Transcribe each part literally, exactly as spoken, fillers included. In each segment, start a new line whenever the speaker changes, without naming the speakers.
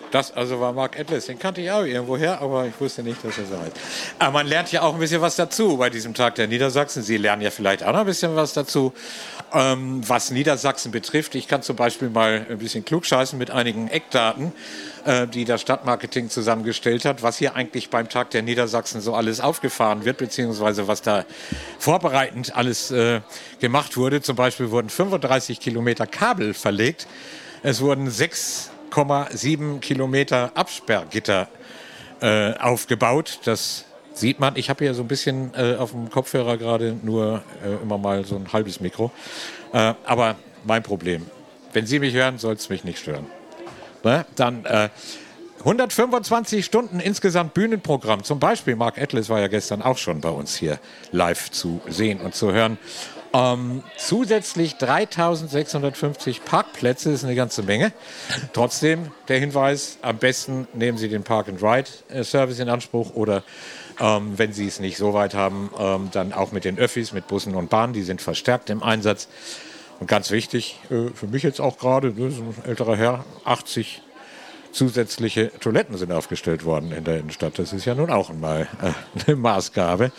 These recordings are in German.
Das also war Mark Atlas, den kannte ich auch irgendwoher, aber ich wusste nicht, dass er so heißt. Aber man lernt ja auch ein bisschen was dazu bei diesem Tag der Niedersachsen. Sie lernen ja vielleicht auch noch ein bisschen was dazu, ähm, was Niedersachsen betrifft. Ich kann zum Beispiel mal ein bisschen klugscheißen mit einigen Eckdaten, äh, die das Stadtmarketing zusammengestellt hat, was hier eigentlich beim Tag der Niedersachsen so alles aufgefahren wird, beziehungsweise was da vorbereitend alles äh, gemacht wurde. Zum Beispiel wurden fünfunddreißig Kilometer Kabel verlegt. Es wurden sechs Komma sieben Kilometer Absperrgitter äh, aufgebaut. Das sieht man. Ich habe hier so ein bisschen äh, auf dem Kopfhörer gerade nur äh, immer mal so ein halbes Mikro. Äh, aber mein Problem. Wenn Sie mich hören, soll es mich nicht stören. Ne? Dann äh, hundertfünfundzwanzig Stunden insgesamt Bühnenprogramm. Zum Beispiel Mark Atlas war ja gestern auch schon bei uns hier live zu sehen und zu hören. Ähm, zusätzlich dreitausendsechshundertfünfzig Parkplätze, ist eine ganze Menge. Trotzdem der Hinweis, am besten nehmen Sie den Park-and-Ride-Service in Anspruch oder ähm, wenn Sie es nicht so weit haben, ähm, dann auch mit den Öffis, mit Bussen und Bahnen, die sind verstärkt im Einsatz. Und ganz wichtig, äh, für mich jetzt auch gerade, ne, so ein älterer Herr, achtzig zusätzliche Toiletten sind aufgestellt worden in der Innenstadt. Das ist ja nun auch mal äh, eine Maßgabe.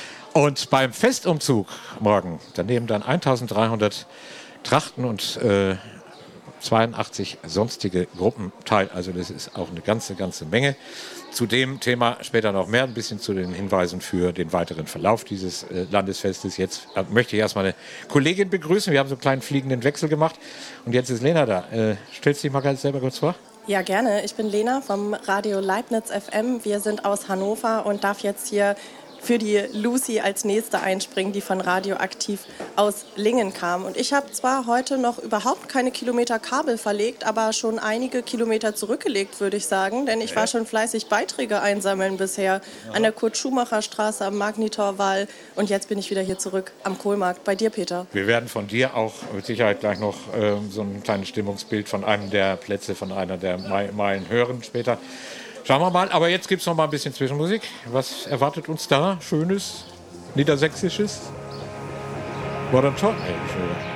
Und beim Festumzug morgen, da nehmen dann eintausenddreihundert Trachten und äh, zweiundachtzig sonstige Gruppen teil. Also das ist auch eine ganze, ganze Menge. Zu dem Thema später noch mehr, ein bisschen zu den Hinweisen für den weiteren Verlauf dieses äh, Landesfestes. Jetzt äh, möchte ich erstmal eine Kollegin begrüßen. Wir haben so einen kleinen fliegenden Wechsel gemacht. Und jetzt ist Lena da. Äh, stellst du dich mal ganz selber kurz vor?
Ja, gerne. Ich bin Lena vom Radio Leibniz F M. Wir sind aus Hannover und darf jetzt hier für die Lucy als nächste einspringen, die von Radioaktiv aus Lingen kam. Und ich habe zwar heute noch überhaupt keine Kilometer Kabel verlegt, aber schon einige Kilometer zurückgelegt, würde ich sagen. Denn ich war schon fleißig Beiträge einsammeln bisher an der Kurt-Schumacher-Straße, am Magnitorwall. Und jetzt bin ich wieder hier zurück am Kohlmarkt. Bei dir, Peter.
Wir werden von dir auch mit Sicherheit gleich noch äh, so ein kleines Stimmungsbild von einem der Plätze, von einer der Meilen hören später. Schauen wir mal, aber jetzt gibt es noch mal ein bisschen Zwischenmusik. Was erwartet uns da? Schönes, Niedersächsisches? War dann schon eigentlich, oder?